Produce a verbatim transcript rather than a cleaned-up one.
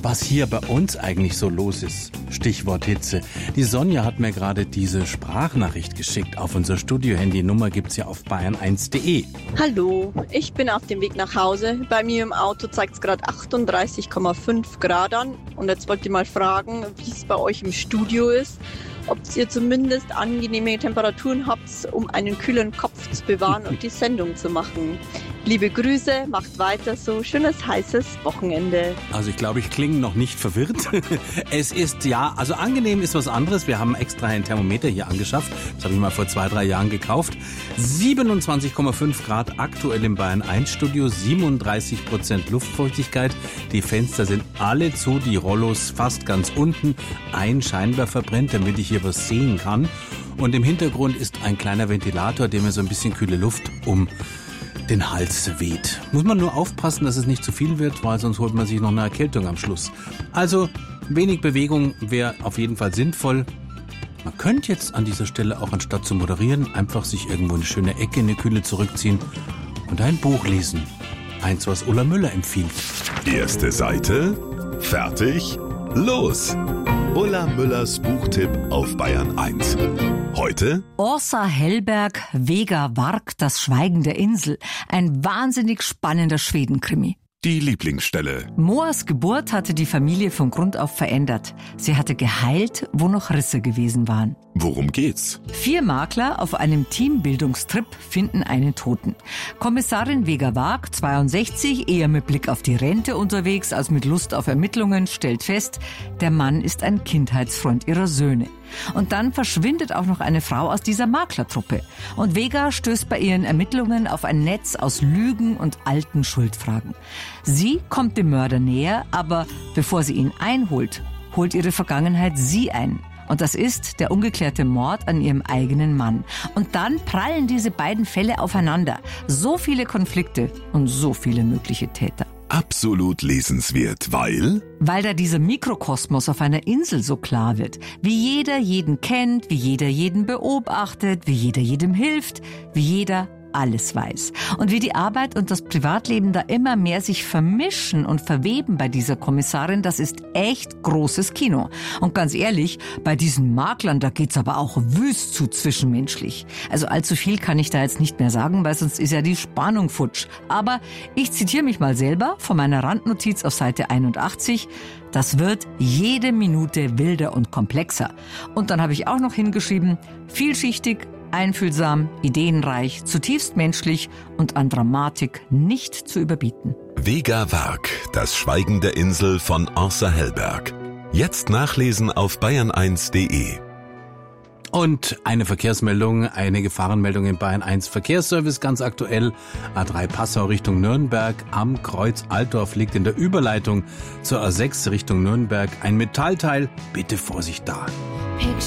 was hier bei uns eigentlich so los ist. Stichwort Hitze. Die Sonja hat mir gerade diese Sprachnachricht geschickt. Auf unser Studio-Handy. Nummer gibt's ja auf bayern eins punkt de. Hallo, ich bin auf dem Weg nach Hause. Bei mir im Auto zeigt es gerade achtunddreißig Komma fünf Grad an. Und jetzt wollte ich mal fragen, wie es bei euch im Studio ist. Ob ihr zumindest angenehme Temperaturen habt, um einen kühlen Kopf zu bewahren und die Sendung zu machen. Liebe Grüße, macht weiter so. Schönes, heißes Wochenende. Also ich glaube, ich klinge noch nicht verwirrt. Es ist, ja, also angenehm ist was anderes. Wir haben extra ein Thermometer hier angeschafft. Das habe ich mal vor zwei, drei Jahren gekauft. siebenundzwanzig Komma fünf Grad aktuell im Bayern eins Studio, siebenunddreißig Prozent Luftfeuchtigkeit. Die Fenster sind alle zu, die Rollos fast ganz unten. Ein Scheinwerfer brennt, damit ich hier was sehen kann. Und im Hintergrund ist ein kleiner Ventilator, der mir so ein bisschen kühle Luft um den Hals weht. Muss man nur aufpassen, dass es nicht zu viel wird, weil sonst holt man sich noch eine Erkältung am Schluss. Also wenig Bewegung wäre auf jeden Fall sinnvoll. Man könnte jetzt an dieser Stelle auch, anstatt zu moderieren, einfach sich irgendwo in eine schöne Ecke in die Kühle zurückziehen und ein Buch lesen. Eins, was Ulla Müller empfiehlt. Erste Seite, fertig, los! Ulla Müllers Buchtipp auf Bayern eins. Heute Åsa Hellberg, Vega Varg, das Schweigen der Insel. Ein wahnsinnig spannender Schwedenkrimi. die Lieblingsstelle. Moas Geburt hatte die Familie von Grund auf verändert. Sie hatte geheilt, wo noch Risse gewesen waren. Worum geht's? Vier Makler auf einem Teambildungstrip finden einen Toten. Kommissarin Vega Varg, zweiundsechzig, eher mit Blick auf die Rente unterwegs als mit Lust auf Ermittlungen, stellt fest, der Mann ist ein Kindheitsfreund ihrer Söhne. Und dann verschwindet auch noch eine Frau aus dieser Maklertruppe. Und Vega stößt bei ihren Ermittlungen auf ein Netz aus Lügen und alten Schuldfragen. Sie kommt dem Mörder näher, aber bevor sie ihn einholt, holt ihre Vergangenheit sie ein. Und das ist der ungeklärte Mord an ihrem eigenen Mann. Und dann prallen diese beiden Fälle aufeinander. So viele Konflikte und so viele mögliche Täter. Absolut lesenswert, weil... Weil da dieser Mikrokosmos auf einer Insel so klar wird. Wie jeder jeden kennt, wie jeder jeden beobachtet, wie jeder jedem hilft, wie jeder alles weiß. Und wie die Arbeit und das Privatleben da immer mehr sich vermischen und verweben bei dieser Kommissarin, das ist echt großes Kino. Und ganz ehrlich, bei diesen Maklern, da geht's aber auch wüst zu zwischenmenschlich. Also allzu viel kann ich da jetzt nicht mehr sagen, weil sonst ist ja die Spannung futsch. Aber ich zitiere mich mal selber von meiner Randnotiz auf Seite einundachtzig. Das wird jede Minute wilder und komplexer. Und dann habe ich auch noch hingeschrieben, vielschichtig, einfühlsam, ideenreich, zutiefst menschlich und an Dramatik nicht zu überbieten. Vega Varg, das Schweigen der Insel von Åsa Hellberg. Jetzt nachlesen auf bayern eins punkt de. Und eine Verkehrsmeldung, eine Gefahrenmeldung im Bayern eins Verkehrsservice, ganz aktuell. A drei Passau Richtung Nürnberg, am Kreuz Altdorf liegt in der Überleitung zur A sechs Richtung Nürnberg ein Metallteil. Bitte Vorsicht da.